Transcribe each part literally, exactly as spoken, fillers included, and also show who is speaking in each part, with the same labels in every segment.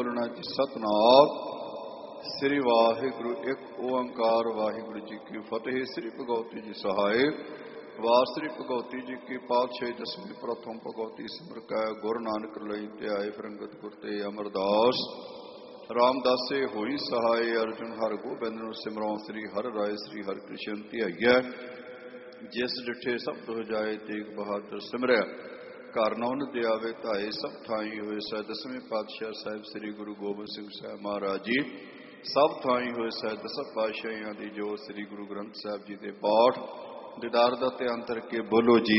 Speaker 1: बोलना जी सतनाम श्री वाहिगुरु एक ओंकार वाहिगुरु जी की फतेह। श्री भगवती जी सहाय। वार श्री भगवती जी की पातशाही दसवीं प्रथम भगवती सिमर कै गुरु नानक लई ते आए फिरंगत गुरते अमरदास रामदासे होई सहाय। अर्जुन हर गोबिंद सिमरों श्री हर राय श्री हर कृष्ण ध्याइया। जिस डिठे सब दुह जाए तेग बहादुर सिमरया। घर नौन दियावे धाए सब थाई होए सै। दसवें पातशाह साहिब श्री गुरु गोबिंद सिंह साहब महाराज जी सब थाई होए सै। दस पातशाहियां दी जो श्री गुरु ग्रंथ साहब जी के पाठ दीदार दा ध्यान करके बोलो जी।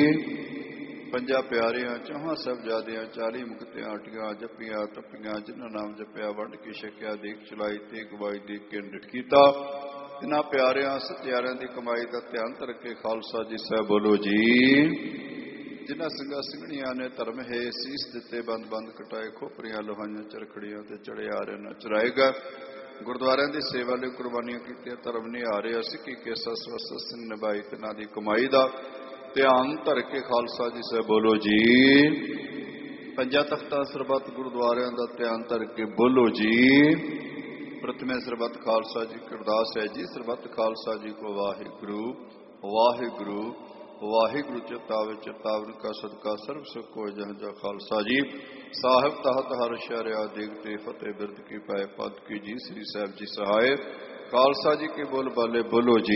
Speaker 1: पंजा प्यारियां चौहां साहिबजादियां चाली मुक्तियां अटियां जपियां तपियां जिन्हां नाम जपिया वंड के छकिया देख चलाई ते गवाई देख के निठ कीता। इन्हां प्यारियां सत्यारियां दी कमाई का ध्यान करके खालसा जी साहब बोलो जी। जिन्हां ਸਿੰਘਾਂ ਸਿੰਘਣੀਆਂ ने धर्म है सीस दिते बंद बंद कटाए खोपरियां लोहाइयां चरखड़ियां ते चढ़े आ रहे न चराएगा। गुरुद्वारियां दी सेवा लई कुर्बानियां कीतियां धर्म निहारे सिक्की केसा स्वस्त सिंह निभाई तिन्हां दी कमाई दा ध्यान धर के खालसा जी से बोलो जी। पंजा तख्तां सरबत गुरुद्वारियां दा ध्यान धर के बोलो जी। प्रथमे सरबत खालसा जी की अरदास है जी। सरबत खालसा जी को वाहिगुरु वाहिगुरु वाहिगुरु चितावे चितावन का सदका सर्व सुख को जह जा खालसा जी। साहिब तहत हर शहरिया देखते फतेह बिरद की पाए पद की जी। श्री साहब जी सहाय। खालसा जी के बोल बाले बोलो जी।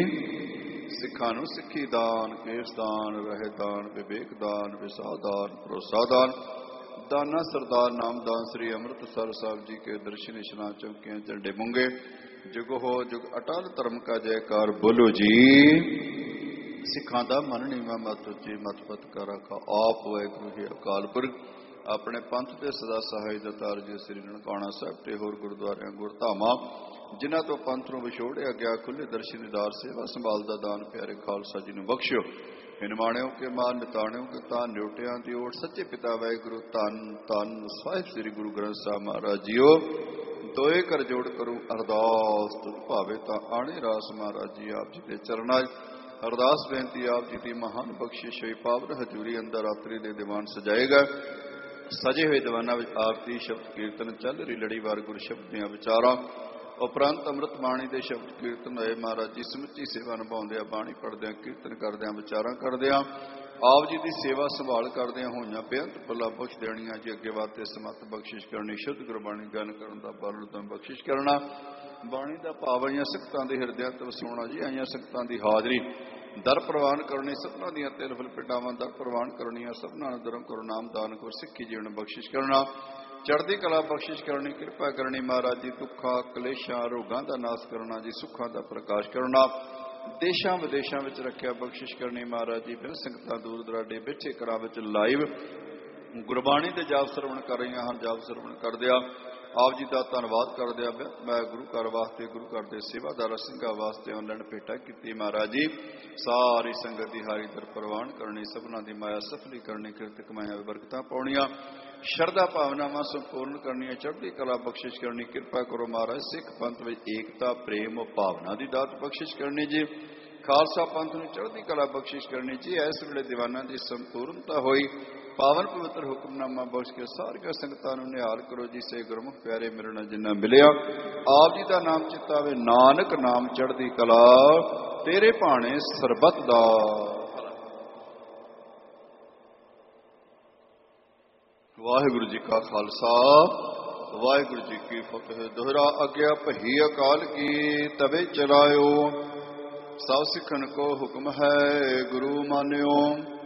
Speaker 1: सिखा नूं सिखी दान केस दान रहे दान विवेक दान विसाह दान भरोसा दान दाना सरदार नाम दान। श्री अमृतसर साहब जी के दर्शन इशनान चौकियां झंडे मूंगे जुग हो जुग अटल धर्म का जयकार बोलो जी। सिखा का मन नीवा मत उची मत पत कर रखा आप वाहिगुरू ही अकाल पुरख। अपने पंथ के सदा सहाय दतार जी श्री ननकाणा साहब ते होर गुरुद्वारियां गुरधामां जिन्हां तो पंथ नूं विछोड़िया गया खुले दर्शन दीदार सेवा संभाल दा दान प्यारे खालसा जी नूं बख्शियो। हिनमाणियों के मान निताणियों के तान न्योटियां दी ओट सच्चे पिता वाहिगुरू धन धन साहिब श्री गुरु ग्रंथ साहब महाराज जीओ। दोए कर जोड़ करूं अरदास तुम भावे तां आणे रास महाराज जी आप जी के चरनां अरदास बेनती आप जी की महान बख्शिश हुई पावन हजूरी अंदर रात्रि के दीवान सजाएगा। सजे हुए दीवाना में आरती शब्द कीर्तन चल रही लड़ीवार गुरु शब्द दियां विचारां उपरंत अमृत बाणी के शब्द कीर्तन होए। महाराज जी समुची सेवा निभाउंदियां बाणी पढ़दियां कीर्तन करदियां विचारां करदियां आप जी की सेवा संभाल करदियां होइयां बेअंत भला बख्श देणियां जी। अगे वास्ते समत बख्शिश करनी शुद्ध गुरबाणी गान करन दा बल उदम बख्शिश करना। बाणी का भाव आईयां सिकतां दे हिरदियां ते वसाउणा जी। आईयां सिकतां की हाजरी दर प्रवान करनी सबना दियां तिल फुल पिटावां दर प्रवान करनियां सबना दरों करो नाम दान कर सिक्खी जीवन बख्शिश करना। चढ़दी कला बख्शिश करनी कृपा करनी महाराज जी। दुखा कलेशां रोगां का नाश करना जी। सुखां का प्रकाश करना देशां विदेशां विच रखिया बख्शिश करनी महाराज जी। बिन संगतां दूर दराडे बैठे घरां विच लाइव गुरबाणी के जाप सरवण कर रही हैं। जाप सरवण करदिया आप जी का धन्यवाद करदिया मैं गुरु घर वास्ते गुरु घर के सेवादार ਸਿੰਘਾਂ वास्ते ऑनलाइन भेटा की महाराज जी। सारी संगत की हारी दर प्रवान करनी सबना की माया सफली करनी किरत कमाया बरकतां पाउणियां शरदा भावनावां संपूर्ण करनियां चढ़दी कला बख्शिश करनी। कृपा करो महाराज सिख पंथ में एकता प्रेम भावना की दात बख्शिश करनी जी। खालसा पंथ में चढ़दी कला बख्शिश करनी जी। इस वेले दीवाना की संपूर्णता हुई पावन पवित्र हुक्मनामा बख्श के सारिया संगतां नूं निहाल करो जी। से गुरमुख प्यारे मिलना जिन्ना मिलिया आप जी का नाम चितावे नानक नाम चढ़दी कला तेरे भाणे सरबत दा। वाहिगुरू जी का खालसा वाहिगुरू जी की फतेह। दोहरा आज्ञा भई अकाल की तवे चलायो सब सिखन को हुक्म है गुरु मान्यो।